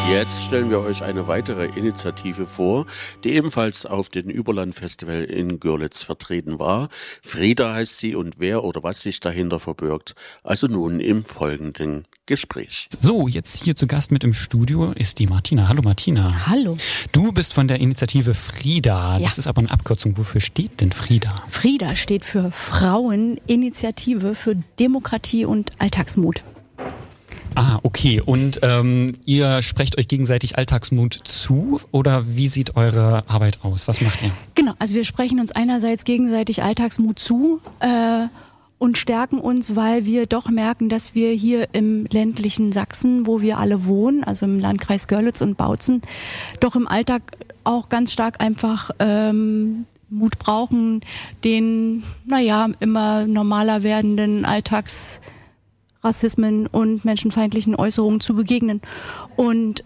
Jetzt stellen wir euch eine weitere Initiative vor, die ebenfalls auf dem Überland-Festival in Görlitz vertreten war. Frida heißt sie und wer oder was sich dahinter verbirgt, also nun im folgenden Gespräch. So, jetzt hier zu Gast mit im Studio ist die Martina. Hallo Martina. Hallo. Du bist von der Initiative Frida. Ja. Das ist aber eine Abkürzung. Wofür steht denn Frida? Frida steht für Fraueninitiative für Demokratie und Alltagsmut. Ah, okay. Und ihr sprecht euch gegenseitig Alltagsmut zu oder wie sieht eure Arbeit aus? Was macht ihr? Genau, also wir sprechen uns einerseits gegenseitig Alltagsmut zu und stärken uns, weil wir doch merken, dass wir hier im ländlichen Sachsen, wo wir alle wohnen, also im Landkreis Görlitz und Bautzen, doch im Alltag auch ganz stark einfach Mut brauchen, den, immer normaler werdenden Alltagsrassismen und menschenfeindlichen Äußerungen zu begegnen. Und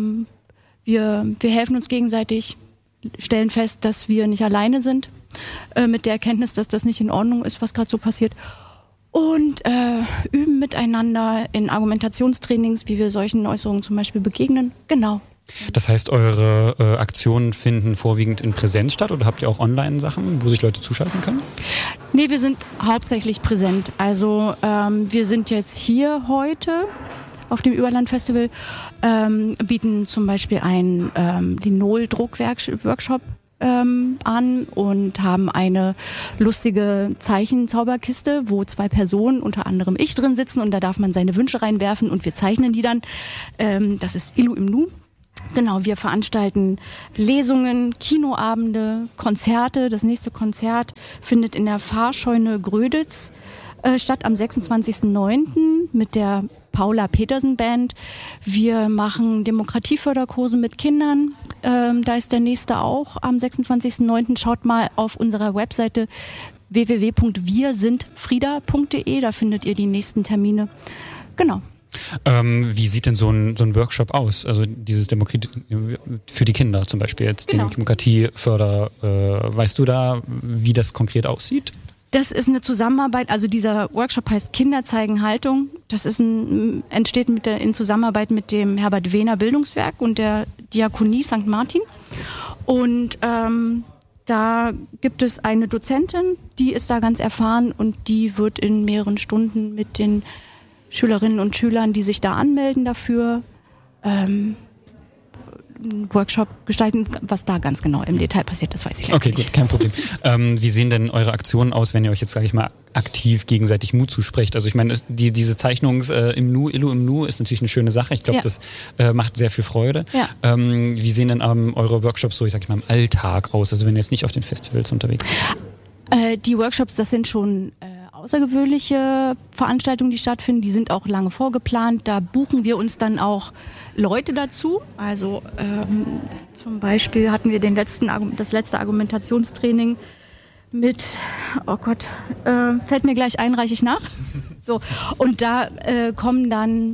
wir helfen uns gegenseitig, stellen fest, dass wir nicht alleine sind, mit der Erkenntnis, dass das nicht in Ordnung ist, was gerade so passiert. Und üben miteinander in Argumentationstrainings, wie wir solchen Äußerungen zum Beispiel begegnen. Genau. Das heißt, eure Aktionen finden vorwiegend in Präsenz statt oder habt ihr auch Online-Sachen, wo sich Leute zuschalten können? Nee, wir sind hauptsächlich präsent. Also wir sind jetzt hier heute auf dem Überland-Festival, bieten zum Beispiel einen Linol-Druck-Workshop an und haben eine lustige Zeichenzauberkiste, wo 2 Personen, unter anderem ich, drin sitzen und da darf man seine Wünsche reinwerfen und wir zeichnen die dann. Das ist Illu im Nu. Genau, wir veranstalten Lesungen, Kinoabende, Konzerte. Das nächste Konzert findet in der Fahrscheune Gröditz statt am 26.09. mit der Paula Petersen Band. Wir machen Demokratieförderkurse mit Kindern. Da ist der nächste auch am 26.09. Schaut mal auf unserer Webseite www.wirsindfrida.de. Da findet ihr die nächsten Termine. Genau. Wie sieht denn so ein Workshop aus? Also dieses Demokratie für die Kinder zum Beispiel jetzt, genau. Die Demokratieförder. Weißt du da, wie das konkret aussieht? Das ist eine Zusammenarbeit, also dieser Workshop heißt Kinder zeigen Haltung. Das ist entsteht in Zusammenarbeit mit dem Herbert Wehner Bildungswerk und der Diakonie St. Martin. Und da gibt es eine Dozentin, die ist da ganz erfahren und die wird in mehreren Stunden mit den Schülerinnen und Schülern, die sich da anmelden dafür, einen Workshop gestalten. Was da ganz genau im Detail passiert, das weiß ich leider nicht. Okay, gut, kein Problem. Wie sehen denn eure Aktionen aus, wenn ihr euch jetzt, sage ich mal, aktiv gegenseitig Mut zusprecht? Also ich meine, diese Zeichnung Illu im Nu ist natürlich eine schöne Sache. Ich glaube, das macht sehr viel Freude. Ja. Wie sehen denn eure Workshops so, ich sage mal, im Alltag aus? Also wenn ihr jetzt nicht auf den Festivals unterwegs seid? Die Workshops, das sind schon außergewöhnliche Veranstaltungen, die stattfinden. Die sind auch lange vorgeplant. Da buchen wir uns dann auch Leute dazu. Also zum Beispiel hatten wir das letzte Argumentationstraining mit, oh Gott, fällt mir gleich ein, reiche ich nach. So, und da kommen dann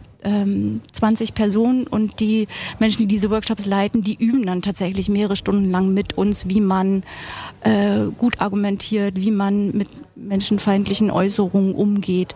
20 Personen und die Menschen, die diese Workshops leiten, die üben dann tatsächlich mehrere Stunden lang mit uns, wie man gut argumentiert, wie man mit menschenfeindlichen Äußerungen umgeht.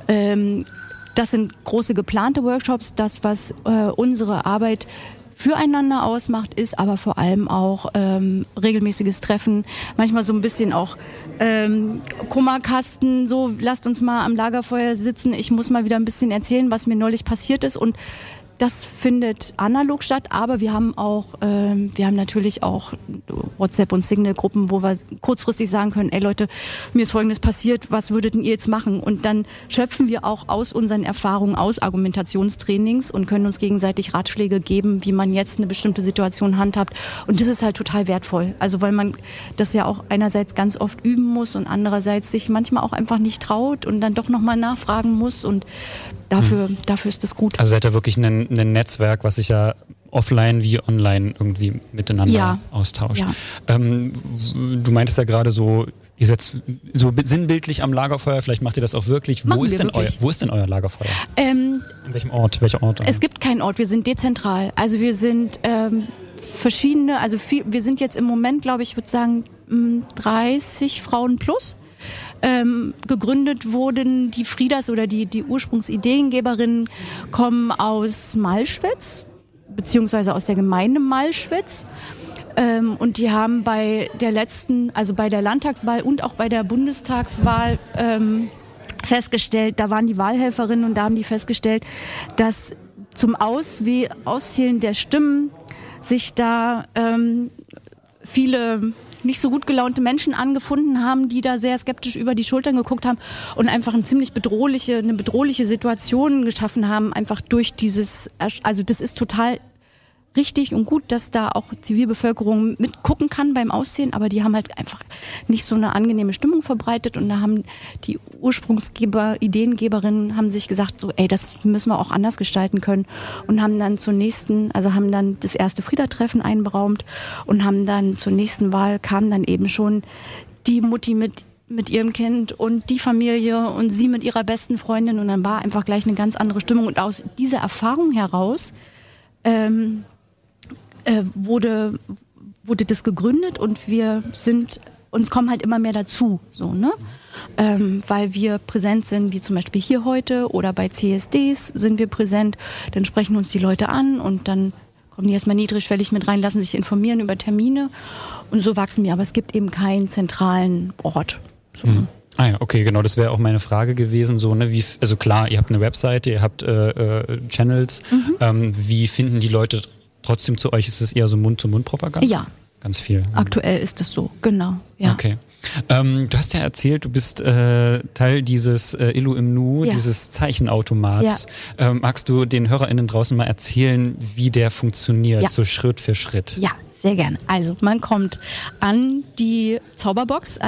Das sind große geplante Workshops. Das, was unsere Arbeit füreinander ausmacht, ist aber vor allem auch regelmäßiges Treffen, manchmal so ein bisschen auch Kummerkasten, so lasst uns mal am Lagerfeuer sitzen, ich muss mal wieder ein bisschen erzählen, was mir neulich passiert ist, und das findet analog statt, aber wir haben natürlich auch WhatsApp- und Signal-Gruppen, wo wir kurzfristig sagen können, ey Leute, mir ist Folgendes passiert, was würdet ihr jetzt machen? Und dann schöpfen wir auch aus unseren Erfahrungen aus Argumentationstrainings und können uns gegenseitig Ratschläge geben, wie man jetzt eine bestimmte Situation handhabt. Und das ist halt total wertvoll. Also weil man das ja auch einerseits ganz oft üben muss und andererseits sich manchmal auch einfach nicht traut und dann doch nochmal nachfragen muss, und dafür ist das gut. Also seid ihr wirklich ein Netzwerk, was sich ja offline wie online irgendwie miteinander austauscht. Ja. Du meintest ja gerade so, ihr seid so sinnbildlich am Lagerfeuer, vielleicht macht ihr das auch wirklich. Wo ist denn euer Lagerfeuer? In welchem Ort? Welcher Ort? Es gibt keinen Ort, wir sind dezentral. Also wir sind verschiedene, wir sind jetzt im Moment, glaube ich, würde sagen 30 Frauen plus. Gegründet wurden die Fridas oder die Ursprungsideengeberinnen kommen aus Malschwitz. beziehungsweise aus der Gemeinde Malschwitz. Und die haben bei der letzten, also bei der Landtagswahl und auch bei der Bundestagswahl festgestellt, da waren die Wahlhelferinnen und da haben die festgestellt, dass zum Auszählen der Stimmen sich da viele nicht so gut gelaunte Menschen angefunden haben, die da sehr skeptisch über die Schultern geguckt haben und einfach eine bedrohliche Situation geschaffen haben, einfach durch dieses, also das ist total richtig und gut, dass da auch Zivilbevölkerung mitgucken kann beim Auszählen, aber die haben halt einfach nicht so eine angenehme Stimmung verbreitet und da haben die Ideengeberinnen haben sich gesagt, so, das müssen wir auch anders gestalten können und haben dann haben dann das erste Frieda-Treffen einberaumt und haben dann zur nächsten Wahl kam dann eben schon die Mutti mit ihrem Kind und die Familie und sie mit ihrer besten Freundin und dann war einfach gleich eine ganz andere Stimmung und aus dieser Erfahrung heraus wurde das gegründet und uns kommen halt immer mehr dazu, so, ne? Weil wir präsent sind, wie zum Beispiel hier heute oder bei CSDs sind wir präsent, dann sprechen uns die Leute an und dann kommen die erstmal niedrigschwellig mit rein, lassen sich informieren über Termine und so wachsen wir, aber es gibt eben keinen zentralen Ort. So. Ah ja, okay, genau, das wäre auch meine Frage gewesen, so, ne, also klar, ihr habt eine Webseite, ihr habt Channels, wie finden die Leute trotzdem zu euch? Ist es eher so Mund-zu-Mund-Propaganda? Ja. Ganz viel. Aktuell ist es so, genau. Ja. Okay. Du hast ja erzählt, du bist Teil dieses Illu im Nu, dieses Zeichenautomats. Ja. Magst du den HörerInnen draußen mal erzählen, wie der funktioniert, so Schritt für Schritt? Ja, sehr gerne. Also man kommt an die Zauberbox,